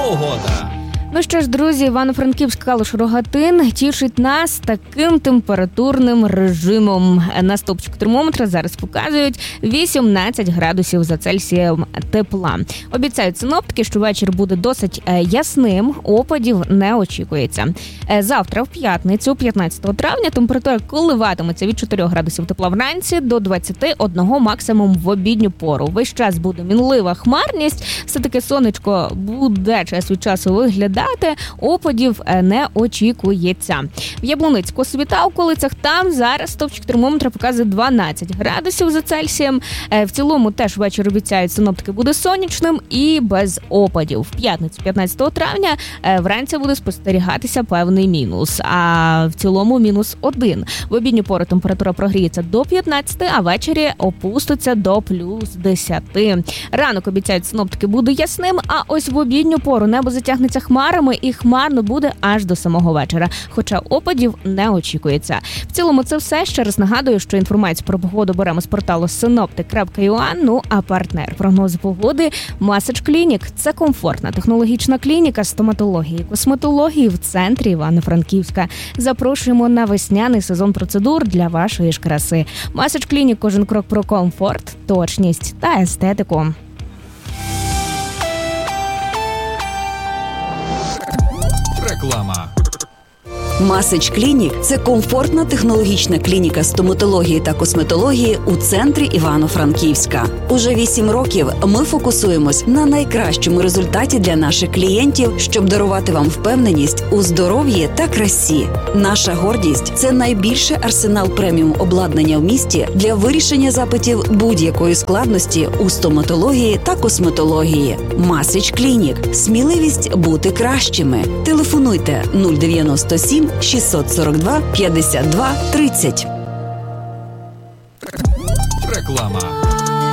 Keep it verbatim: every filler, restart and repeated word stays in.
Погода. Ну що ж, друзі, Івано-Франківськ, Калуш, Рогатин тішить нас таким температурним режимом. На стопчику термометра зараз показують вісімнадцять градусів за Цельсієм тепла. Обіцяють синоптики, що вечір буде досить ясним, опадів не очікується. Завтра, в п'ятницю, п'ятнадцятого травня, температура коливатиметься від чотирьох градусів тепла вранці до двадцяти одного максимум в обідню пору. Весь час буде мінлива хмарність, все-таки сонечко буде час від часу виглядати, опадів не очікується. В Яблуницьку, Світа, околицях, там зараз стовпчик термометра показує дванадцять градусів за Цельсієм. В цілому теж вечір обіцяють синоптики буде сонячним і без опадів. В п'ятницю, п'ятнадцятого травня, вранці буде спостерігатися певний мінус, а в цілому мінус один. В обідню пору температура прогріється до п'ятнадцяти, а ввечері опуститься до плюс десяти. Ранок, обіцяють синоптики, буде ясним, а ось в обідню пору небо затягнеться хмарами і хмарно буде аж до самого вечора, хоча опадів не очікується. В цілому це все. Ще раз нагадую, що інформацію про погоду беремо з порталу синоптик крапка ю а, ну а партнер прогнозу погоди Масач Клінік. Це комфортна технологічна клініка стоматології і косметології в центрі Івано-Франківська. Запрошуємо на весняний сезон процедур для вашої ж краси. Масач Клінік – кожен крок про комфорт, точність та естетику. Реклама. Масач Клінік – це комфортна технологічна клініка стоматології та косметології у центрі Івано-Франківська. Уже вісім років ми фокусуємось на найкращому результаті для наших клієнтів, щоб дарувати вам впевненість у здоров'ї та красі. Наша гордість – це найбільший арсенал преміум обладнання в місті для вирішення запитів будь-якої складності у стоматології та косметології. Масач Клінік – сміливість бути кращими. Телефонуйте нуль дев'яносто сім шістсот сорок два п'ятдесят два тридцять. Реклама.